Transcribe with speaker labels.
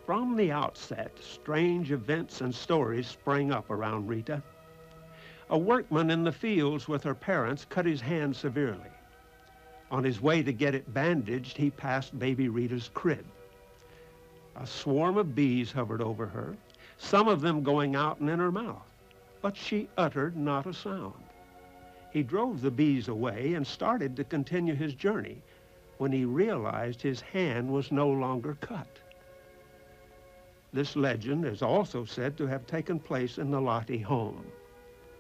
Speaker 1: From the outset, strange events and stories sprang up around Rita. A workman in the fields with her parents cut his hand severely. On his way to get it bandaged, he passed baby Rita's crib. A swarm of bees hovered over her, some of them going out and in her mouth, but she uttered not a sound. He drove the bees away and started to continue his journey when he realized his hand was no longer cut. This legend is also said to have taken place in the Lottie home.